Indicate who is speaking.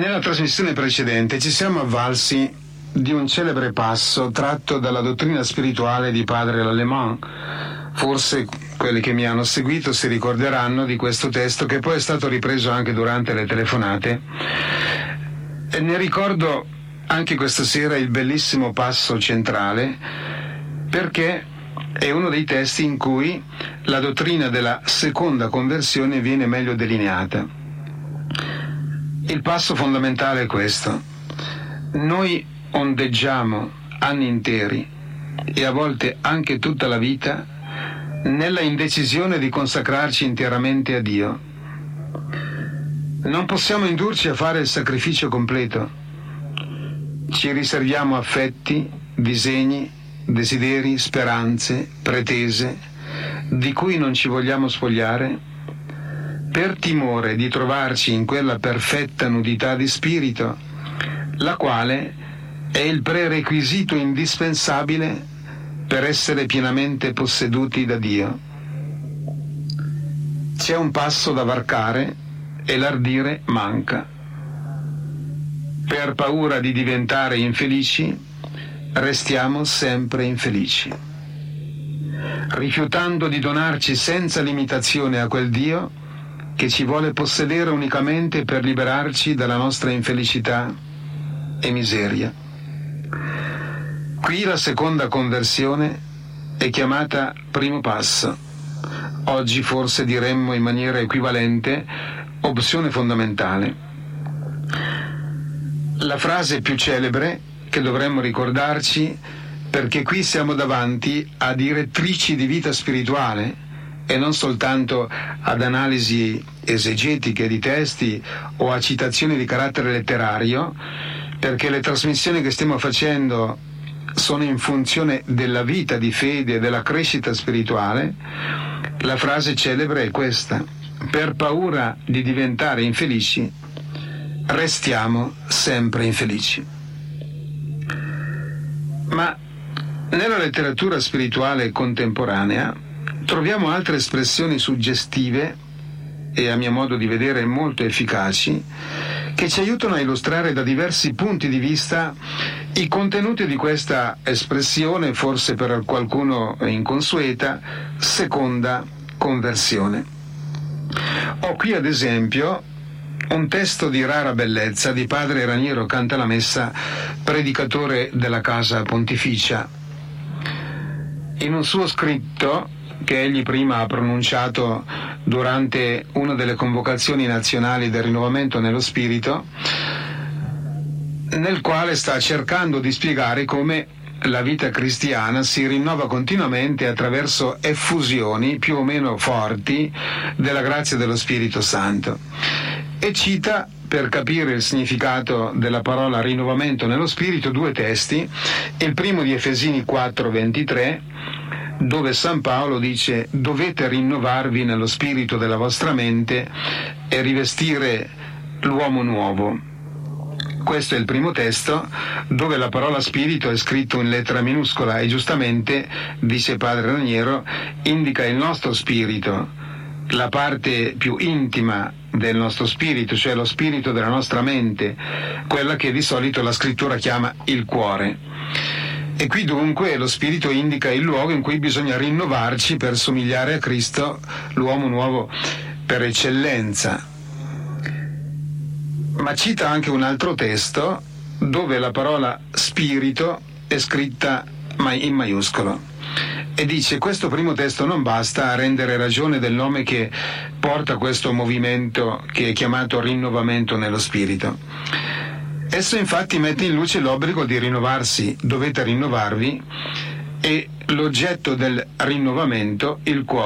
Speaker 1: Nella trasmissione precedente ci siamo avvalsi di un celebre passo tratto dalla dottrina spirituale di padre Lallemand. Forse quelli che mi hanno seguito si ricorderanno di questo testo, che poi è stato ripreso anche durante le telefonate. E ne ricordo anche questa sera il bellissimo passo centrale, perché è uno dei testi in cui la dottrina della seconda conversione viene meglio delineata. Il passo fondamentale è questo: noi ondeggiamo anni interi e a volte anche tutta la vita nella indecisione di consacrarci interamente a Dio. Non possiamo indurci a fare il sacrificio completo. Ci riserviamo affetti, disegni, desideri, speranze, pretese, di cui non ci vogliamo spogliare, per timore di trovarci in quella perfetta nudità di spirito, la quale è il prerequisito indispensabile per essere pienamente posseduti da Dio. C'è un passo da varcare e l'ardire manca. Per paura di diventare infelici, restiamo sempre infelici. Rifiutando di donarci senza limitazione a quel Dio che ci vuole possedere unicamente per liberarci dalla nostra infelicità e miseria. Qui la seconda conversione è chiamata primo passo. Oggi forse diremmo in maniera equivalente opzione fondamentale. La frase più celebre che dovremmo ricordarci, perché qui siamo davanti a direttrici di vita spirituale e non soltanto ad analisi esegetiche di testi o a citazioni di carattere letterario, perché le trasmissioni che stiamo facendo sono in funzione della vita di fede e della crescita spirituale. La frase celebre è questa: per paura di diventare infelici, restiamo sempre infelici. Ma nella letteratura spirituale contemporanea troviamo altre espressioni suggestive e, a mio modo di vedere, molto efficaci, che ci aiutano a illustrare da diversi punti di vista i contenuti di questa espressione, forse per qualcuno inconsueta, seconda conversione. Ho qui ad esempio un testo di rara bellezza di padre Raniero Cantalamessa, predicatore della Casa Pontificia. In un suo scritto, che egli prima ha pronunciato durante una delle convocazioni nazionali del rinnovamento nello spirito, nel quale sta cercando di spiegare come la vita cristiana si rinnova continuamente attraverso effusioni più o meno forti della grazia dello Spirito Santo, e cita, per capire il significato della parola rinnovamento nello spirito, due testi. Il primo di Efesini 4:23, dove San Paolo dice: dovete rinnovarvi nello spirito della vostra mente e rivestire l'uomo nuovo. Questo è il primo testo, dove la parola spirito è scritto in lettera minuscola e giustamente, dice padre Raniero, indica il nostro spirito, la parte più intima del nostro spirito, cioè lo spirito della nostra mente, quella che di solito la scrittura chiama il cuore. E qui dunque lo spirito indica il luogo in cui bisogna rinnovarci per somigliare a Cristo, l'uomo nuovo per eccellenza. Ma cita anche un altro testo dove la parola spirito è scritta in maiuscolo, e dice: questo primo testo non basta a rendere ragione del nome che porta questo movimento, che è chiamato rinnovamento nello spirito. Esso infatti mette in luce l'obbligo di rinnovarsi, dovete rinnovarvi, e l'oggetto del rinnovamento, il cuore.